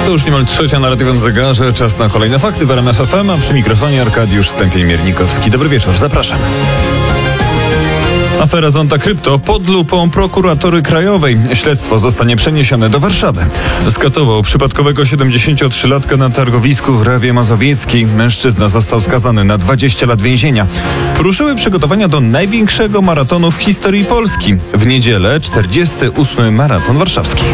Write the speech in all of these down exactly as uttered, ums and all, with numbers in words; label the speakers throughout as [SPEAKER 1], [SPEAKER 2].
[SPEAKER 1] To już niemal trzecia na radiowym zegarze. Czas na kolejne fakty w R M F F M, a przy mikrofonie Arkadiusz Stępień-Miernikowski. Dobry wieczór, zapraszam. Afera Zonda Krypto pod lupą prokuratury krajowej. Śledztwo zostanie przeniesione do Warszawy. Skatował przypadkowego siedemdziesięciotrzylatka na targowisku w Rawie Mazowieckiej. Mężczyzna został skazany na dwadzieścia lat więzienia. Ruszyły przygotowania do największego maratonu w historii Polski. W niedzielę czterdziesty ósmy maraton warszawski.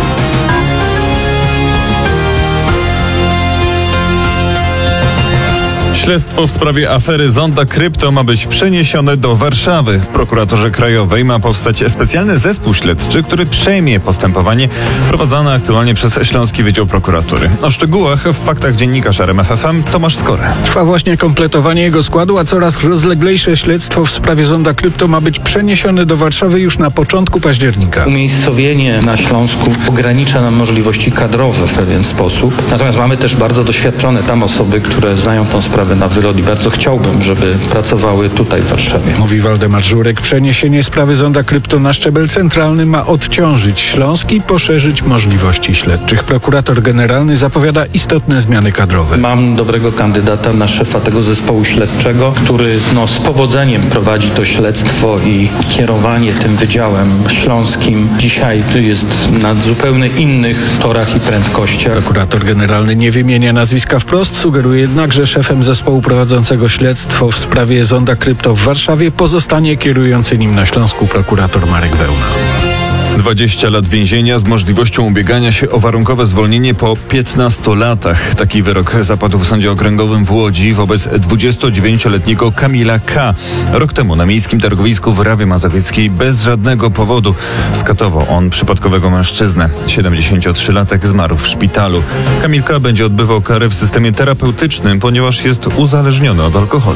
[SPEAKER 1] Śledztwo w sprawie afery Zonda Krypto ma być przeniesione do Warszawy. W prokuraturze krajowej ma powstać specjalny zespół śledczy, który przejmie postępowanie prowadzone aktualnie przez Śląski Wydział Prokuratury. O szczegółach w faktach dziennikarz R M F F M Tomasz Skora.
[SPEAKER 2] Trwa właśnie kompletowanie jego składu, a coraz rozleglejsze śledztwo w sprawie Zonda Krypto ma być przeniesione do Warszawy już na początku października.
[SPEAKER 3] Umiejscowienie na Śląsku ogranicza nam możliwości kadrowe w pewien sposób. Natomiast mamy też bardzo doświadczone tam osoby, które znają tą sprawę na wylot i bardzo chciałbym, żeby pracowały tutaj w Warszawie.
[SPEAKER 2] Mówi Waldemar Żurek. Przeniesienie sprawy Zonda Krypto na szczebel centralny ma odciążyć Śląsk i poszerzyć możliwości śledczych. Prokurator generalny zapowiada istotne zmiany kadrowe.
[SPEAKER 3] Mam dobrego kandydata na szefa tego zespołu śledczego, który no, z powodzeniem prowadzi to śledztwo i kierowanie tym wydziałem śląskim dzisiaj jest na zupełnie innych torach i prędkościach.
[SPEAKER 2] Prokurator generalny nie wymienia nazwiska wprost, sugeruje jednak, że szefem zespołu prowadzącego śledztwo w sprawie Zonda Krypto w Warszawie pozostanie kierujący nim na Śląsku prokurator Marek Wełna.
[SPEAKER 1] dwadzieścia lat więzienia z możliwością ubiegania się o warunkowe zwolnienie po piętnastu latach. Taki wyrok zapadł w Sądzie Okręgowym w Łodzi wobec dwudziestodziewięcioletniego Kamila K. Rok temu na miejskim targowisku w Rawie Mazowieckiej bez żadnego powodu skatował on przypadkowego mężczyznę. siedemdziesięciotrzylatek zmarł w szpitalu. Kamil K. będzie odbywał karę w systemie terapeutycznym, ponieważ jest uzależniony od alkoholu.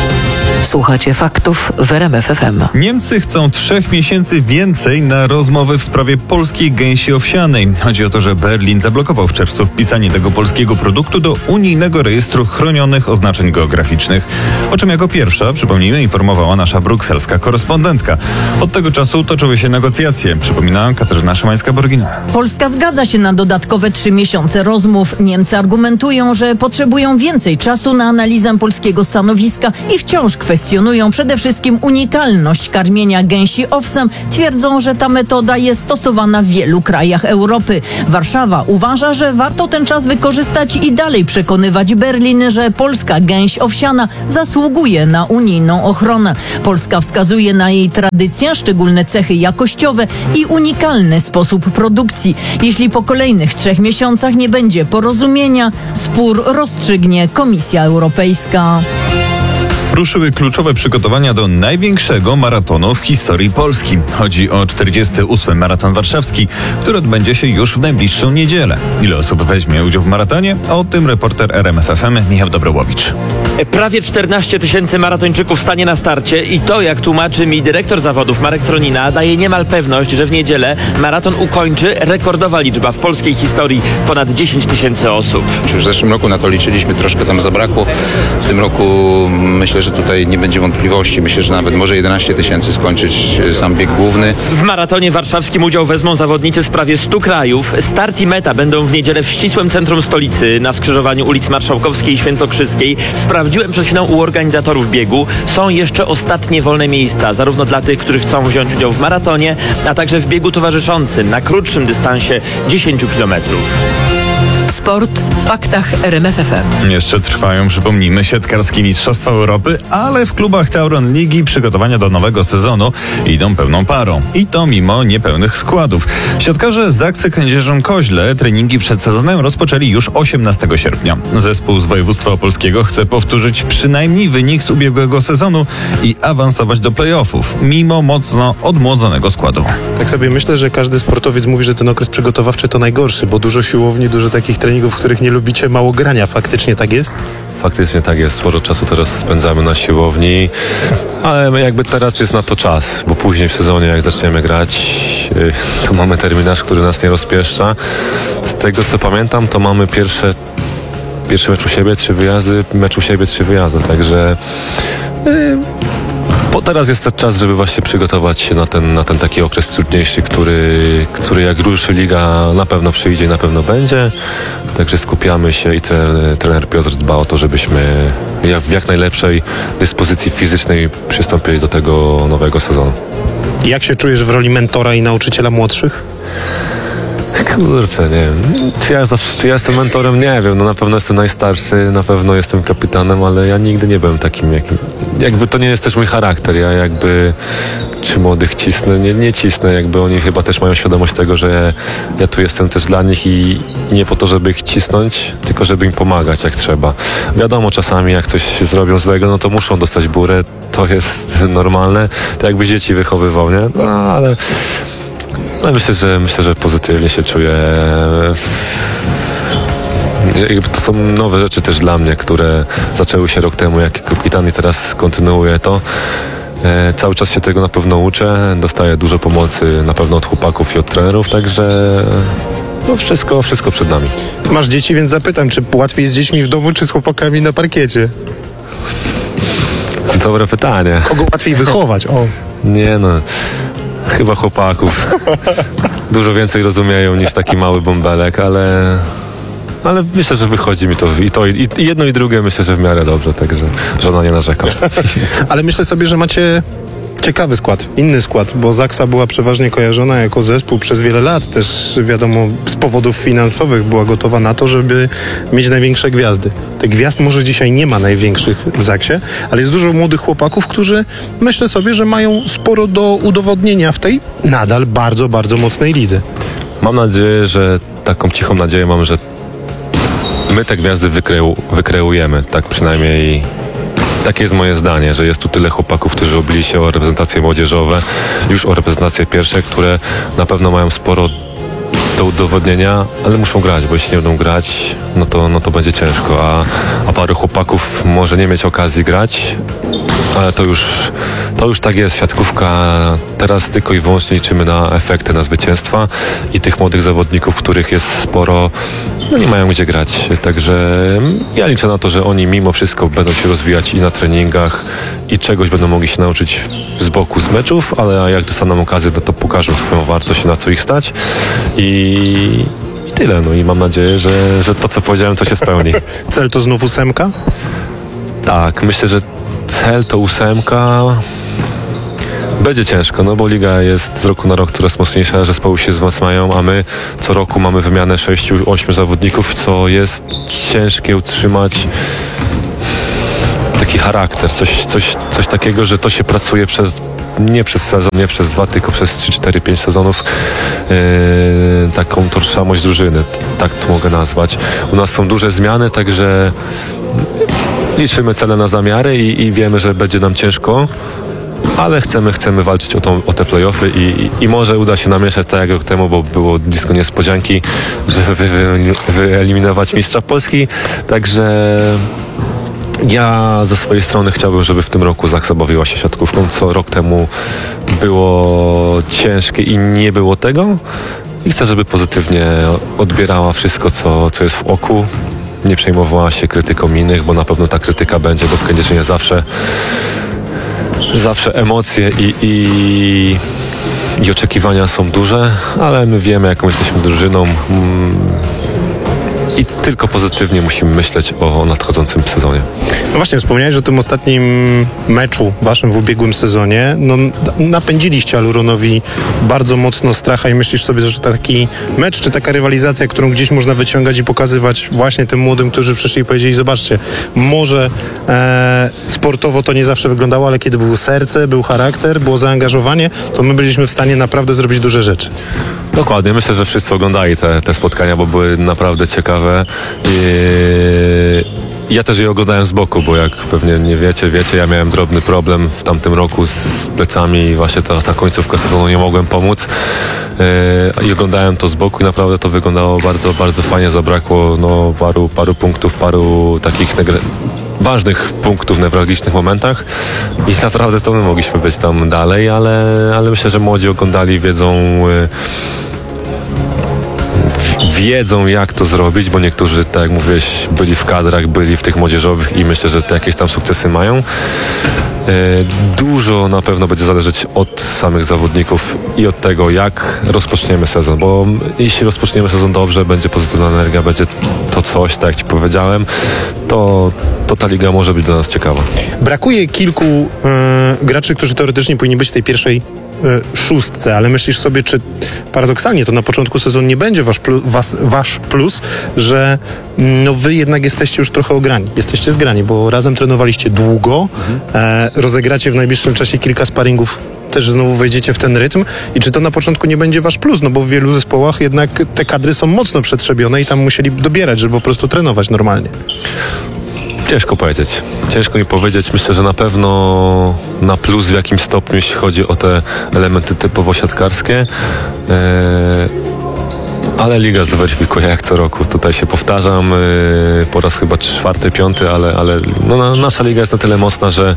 [SPEAKER 4] Słuchacie faktów w R M F F M.
[SPEAKER 1] Niemcy chcą trzech miesięcy więcej na rozmowy w sprawie polskiej gęsi owsianej. Chodzi o to, że Berlin zablokował w czerwcu wpisanie tego polskiego produktu do unijnego rejestru chronionych oznaczeń geograficznych. O czym jako pierwsza, przypomnijmy, informowała nasza brukselska korespondentka. Od tego czasu toczyły się negocjacje, przypomina Katarzyna Szymańska-Borgino.
[SPEAKER 5] Polska zgadza się na dodatkowe trzy miesiące rozmów. Niemcy argumentują, że potrzebują więcej czasu na analizę polskiego stanowiska i wciąż kwestionują Kwestionują przede wszystkim unikalność karmienia gęsi owsem. Twierdzą, że ta metoda jest stosowana w wielu krajach Europy. Warszawa uważa, że warto ten czas wykorzystać i dalej przekonywać Berlin, że polska gęś owsiana zasługuje na unijną ochronę. Polska wskazuje na jej tradycję, szczególne cechy jakościowe i unikalny sposób produkcji. Jeśli po kolejnych trzech miesiącach nie będzie porozumienia, spór rozstrzygnie Komisja Europejska.
[SPEAKER 1] Ruszyły kluczowe przygotowania do największego maratonu w historii Polski. Chodzi o czterdziesty ósmy maraton warszawski, który odbędzie się już w najbliższą niedzielę. Ile osób weźmie udział w maratonie? O tym reporter R M F F M Michał Dobrołowicz.
[SPEAKER 6] Prawie czternaście tysięcy maratończyków stanie na starcie i to, jak tłumaczy mi dyrektor zawodów Marek Tronina, daje niemal pewność, że w niedzielę maraton ukończy rekordowa liczba w polskiej historii ponad dziesięć tysięcy osób.
[SPEAKER 7] Już w zeszłym roku na to liczyliśmy, troszkę tam zabrakło. W tym roku myślę, że tutaj nie będzie wątpliwości. Myślę, że nawet może jedenaście tysięcy skończyć sam bieg główny.
[SPEAKER 6] W maratonie warszawskim udział wezmą zawodnicy z prawie stu krajów. Start i meta będą w niedzielę w ścisłym centrum stolicy, na skrzyżowaniu ulic Marszałkowskiej i Świętokrzyskiej. Sprawdziłem przed chwilą u organizatorów biegu. Są jeszcze ostatnie wolne miejsca, zarówno dla tych, którzy chcą wziąć udział w maratonie, a także w biegu towarzyszącym na krótszym dystansie dziesięć kilometrów.
[SPEAKER 4] Sport w faktach R M F F M.
[SPEAKER 1] Jeszcze trwają, przypomnijmy, siatkarskie Mistrzostwa Europy, ale w klubach Tauron Ligi przygotowania do nowego sezonu idą pełną parą. I to mimo niepełnych składów. Siatkarze Zaksy Kędzierzyn-Koźle treningi przed sezonem rozpoczęli już osiemnastego sierpnia. Zespół z województwa opolskiego chce powtórzyć przynajmniej wynik z ubiegłego sezonu i awansować do play-offów, mimo mocno odmłodzonego składu.
[SPEAKER 8] Tak sobie myślę, że każdy sportowiec mówi, że ten okres przygotowawczy to najgorszy, bo dużo siłowni, dużo takich treningów, których nie lubicie, mało grania. Faktycznie tak jest?
[SPEAKER 9] Faktycznie tak jest. Sporo czasu teraz spędzamy na siłowni, ale jakby teraz jest na to czas, bo później w sezonie, jak zaczniemy grać, to mamy terminarz, który nas nie rozpieszcza. Z tego co pamiętam, to mamy pierwsze pierwszy mecz u siebie, trzy wyjazdy, mecz u siebie, trzy wyjazdy, także yy, bo teraz jest ten czas, żeby właśnie przygotować się na ten, na ten taki okres trudniejszy, który, który jak ruszy liga na pewno przyjdzie i na pewno będzie. Także skupiamy się i trener, trener Piotr dba o to, żebyśmy jak, w jak najlepszej dyspozycji fizycznej przystąpili do tego nowego sezonu.
[SPEAKER 8] Jak się czujesz w roli mentora i nauczyciela młodszych?
[SPEAKER 9] Kurczę, nie wiem. Czy ja, zawsze, czy ja jestem mentorem? Nie wiem. No na pewno jestem najstarszy, na pewno jestem kapitanem, ale ja nigdy nie byłem takim, jakim... Jakby to nie jest też mój charakter. Ja jakby... Czy młodych cisnę? Nie, nie cisnę. Jakby oni chyba też mają świadomość tego, że ja tu jestem też dla nich i nie po to, żeby ich cisnąć, tylko żeby im pomagać jak trzeba. Wiadomo, czasami jak coś zrobią złego, no to muszą dostać burę. To jest normalne. To jakbyś dzieci wychowywał, nie? No ale... No, myślę, że myślę, że pozytywnie się czuję. To są nowe rzeczy też dla mnie, które zaczęły się rok temu, jak kapitan i teraz kontynuuję to. E, cały czas się tego na pewno uczę. Dostaję dużo pomocy na pewno od chłopaków i od trenerów, także no wszystko, wszystko przed nami.
[SPEAKER 8] Masz dzieci, więc zapytam, czy łatwiej z dziećmi w domu, czy z chłopakami na parkiecie?
[SPEAKER 9] Dobre pytanie.
[SPEAKER 8] Kogo łatwiej wychować? O.
[SPEAKER 9] Nie no... Chyba chłopaków. Dużo więcej rozumieją niż taki mały bąbelek, ale... Ale myślę, że wychodzi mi to i to i jedno i drugie myślę, że w miarę dobrze, także żona nie narzeka.
[SPEAKER 8] Ale myślę sobie, że macie ciekawy skład, inny skład, bo Zaksa była przeważnie kojarzona jako zespół przez wiele lat, też wiadomo z powodów finansowych była gotowa na to, żeby mieć największe gwiazdy. Tych gwiazd może dzisiaj nie ma największych w Zaksie, ale jest dużo młodych chłopaków, którzy myślę sobie, że mają sporo do udowodnienia w tej nadal bardzo, bardzo mocnej lidze.
[SPEAKER 9] Mam nadzieję, że taką cichą nadzieję mam, że my te gwiazdy wykreu, wykreujemy, tak przynajmniej takie jest moje zdanie, że jest tu tyle chłopaków, którzy obili się o reprezentacje młodzieżowe, już o reprezentacje pierwsze, które na pewno mają sporo do udowodnienia, ale muszą grać, bo jeśli nie będą grać, no to, no to będzie ciężko, a, a paru chłopaków może nie mieć okazji grać, ale to już, to już tak jest, siatkówka, teraz tylko i wyłącznie liczymy na efekty, na zwycięstwa i tych młodych zawodników, których jest sporo, no nie mają gdzie grać, także ja liczę na to, że oni mimo wszystko będą się rozwijać i na treningach i czegoś będą mogli się nauczyć z boku z meczów, ale jak dostaną okazję, no to pokażą swoją wartość, na co ich stać i I tyle, no i mam nadzieję, że, że to, co powiedziałem, to się spełni.
[SPEAKER 8] Cel to znów ósemka?
[SPEAKER 9] Tak, myślę, że cel to ósemka. Będzie ciężko, no bo liga jest z roku na rok coraz mocniejsza, zespoły się wzmacniają, a my co roku mamy wymianę sześciu, ośmiu zawodników, co jest ciężkie utrzymać taki charakter, coś, coś, coś takiego, że to się pracuje przez nie przez sezon, nie przez dwa, tylko przez trzy, cztery, pięć sezonów yy, taką tożsamość drużyny, tak to mogę nazwać. U nas są duże zmiany, także liczymy cele na zamiary i, i wiemy, że będzie nam ciężko, ale chcemy, chcemy walczyć o, tą, o te play-offy i, i, i może uda się namieszać tak jak rok temu, bo było blisko niespodzianki, żeby wy, wy, wyeliminować mistrza Polski, także ja ze swojej strony chciałbym, żeby w tym roku Zaksa bawiła się siatkówką, co rok temu było ciężkie i nie było tego. I chcę, żeby pozytywnie odbierała wszystko, co, co jest w oku. Nie przejmowała się krytyką innych, bo na pewno ta krytyka będzie, bo w Kędzierzynie zawsze zawsze emocje i, i, i oczekiwania są duże, ale my wiemy, jaką jesteśmy drużyną. I tylko pozytywnie musimy myśleć o nadchodzącym sezonie.
[SPEAKER 8] No właśnie, wspomniałeś o tym ostatnim meczu waszym w ubiegłym sezonie. No, napędziliście Aluronowi bardzo mocno stracha i myślisz sobie, że taki mecz, czy taka rywalizacja, którą gdzieś można wyciągać i pokazywać właśnie tym młodym, którzy przyszli i powiedzieli, zobaczcie, może e, sportowo to nie zawsze wyglądało, ale kiedy było serce, był charakter, było zaangażowanie, to my byliśmy w stanie naprawdę zrobić duże rzeczy.
[SPEAKER 9] Dokładnie, myślę, że wszyscy oglądali te, te spotkania, bo były naprawdę ciekawe. I ja też je oglądałem z boku, bo jak pewnie nie wiecie, wiecie, ja miałem drobny problem w tamtym roku z plecami i właśnie ta, ta końcówka sezonu nie mogłem pomóc. I oglądałem to z boku i naprawdę to wyglądało bardzo, bardzo fajnie. Zabrakło no, paru, paru punktów, paru takich negre- ważnych punktów w newralgicznych momentach i naprawdę to my mogliśmy być tam dalej, ale, ale myślę, że młodzi oglądali, wiedzą wiedzą jak to zrobić, bo niektórzy, tak jak mówiłeś, byli w kadrach, byli w tych młodzieżowych i myślę, że te jakieś tam sukcesy mają. Dużo na pewno będzie zależeć od samych zawodników i od tego, jak rozpoczniemy sezon, bo jeśli rozpoczniemy sezon dobrze, będzie pozytywna energia, będzie to coś, tak jak Ci powiedziałem, to, to ta liga może być dla nas ciekawa.
[SPEAKER 8] Brakuje kilku e, graczy, którzy teoretycznie powinni być w tej pierwszej e, szóstce, ale myślisz sobie, czy paradoksalnie to na początku sezonu nie będzie wasz, plu, was, wasz plus, że no wy jednak jesteście już trochę ograni. Jesteście zgrani, bo razem trenowaliście długo, e, rozegracie w najbliższym czasie kilka sparingów, też znowu wejdziecie w ten rytm i czy to na początku nie będzie wasz plus, no bo w wielu zespołach jednak te kadry są mocno przetrzebione i tam musieli dobierać, żeby po prostu trenować normalnie.
[SPEAKER 9] Ciężko powiedzieć. Ciężko mi powiedzieć. Myślę, że na pewno na plus w jakimś stopniu, jeśli chodzi o te elementy typowo siatkarskie. Eee, ale liga zweryfikuje jak co roku. Tutaj się powtarzam yy, po raz chyba czwarty, piąty, ale, ale no, na, nasza liga jest na tyle mocna, że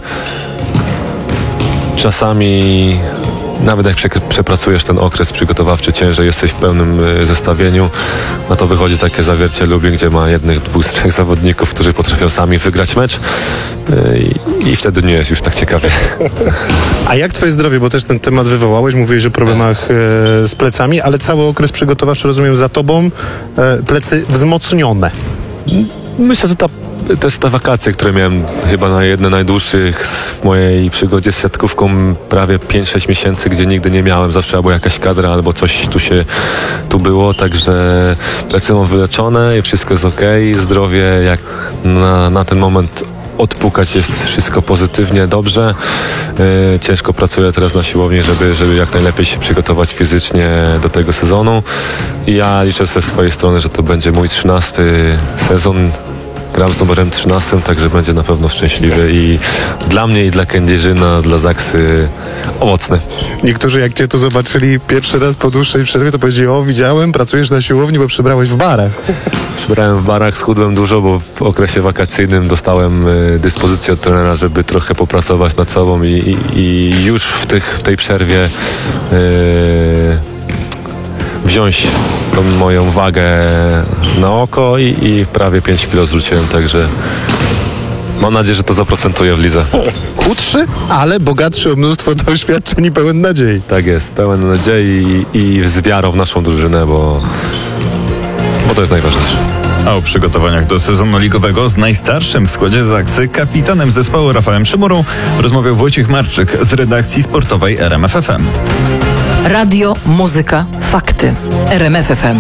[SPEAKER 9] czasami nawet jak prze, przepracujesz ten okres przygotowawczy ciężej, jesteś w pełnym y, zestawieniu, no to wychodzi takie zawiercie Lublin, gdzie ma jednych, dwóch, trzech zawodników, którzy potrafią sami wygrać mecz y, i wtedy nie jest już tak ciekawie.
[SPEAKER 8] A jak twoje zdrowie, bo też ten temat wywołałeś, mówiłeś o problemach e, z plecami, ale cały okres przygotowawczy, rozumiem, za tobą, e, plecy wzmocnione.
[SPEAKER 9] Myślę, że ta też te wakacje, które miałem chyba na jedne najdłuższych w mojej przygodzie z siatkówką, prawie pięć sześć miesięcy, gdzie nigdy nie miałem, zawsze albo jakaś kadra, albo coś tu się tu było, także plecy mam wyleczone i wszystko jest okej, zdrowie jak na, na ten moment odpukać jest wszystko pozytywnie, dobrze. Yy, ciężko pracuję teraz na siłowni, żeby, żeby jak najlepiej się przygotować fizycznie do tego sezonu. I ja liczę ze swojej strony, że to będzie mój trzynasty sezon. Gram z numerem trzynastym, także będzie na pewno szczęśliwy i dla mnie, i dla Kędzierzyna, dla Zaksy owocny.
[SPEAKER 8] Niektórzy jak cię tu zobaczyli pierwszy raz po dłuższej przerwie, to powiedzieli: o, widziałem, pracujesz na siłowni, bo przybrałeś w barach.
[SPEAKER 9] Przybrałem w barach, schudłem dużo, bo w okresie wakacyjnym dostałem y, dyspozycję od trenera, żeby trochę popracować nad sobą i, i, i już w, tych, w tej przerwie y, wziąć tą moją wagę na oko i, i prawie pięć kilo zrzuciłem, także mam nadzieję, że to zaprocentuje w lidze.
[SPEAKER 8] Chudszy, ale bogatszy o mnóstwo doświadczeń i pełen nadziei.
[SPEAKER 9] Tak jest, pełen nadziei i, i z wiarą w naszą drużynę, bo, bo to jest najważniejsze.
[SPEAKER 1] A o przygotowaniach do sezonu ligowego z najstarszym w składzie Zaksy, kapitanem zespołu Rafałem Szymurą, rozmawiał Wojciech Marczyk z redakcji sportowej R M F F M.
[SPEAKER 4] Radio, muzyka, fakty. R M F F M.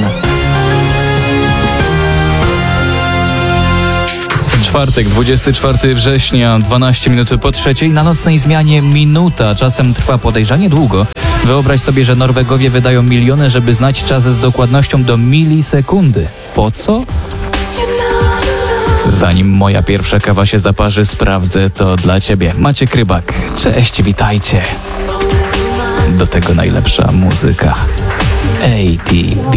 [SPEAKER 10] Czwartek, dwudziestego czwartego września, dwanaście minut po trzeciej, na nocnej zmianie minuta. Czasem trwa podejrzanie długo. Wyobraź sobie, że Norwegowie wydają miliony, żeby znać czas z dokładnością do milisekundy. Po co? Zanim moja pierwsza kawa się zaparzy, sprawdzę to dla ciebie. Maciek Rybak. Cześć, witajcie. Do tego najlepsza muzyka. A T V.